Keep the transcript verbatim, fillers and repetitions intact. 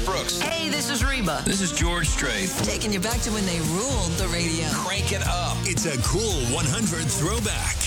Brooks. Hey, this is Reba. This is George Strait. Taking you back to when they ruled the radio. Crank it up. It's a cool one hundred throwback.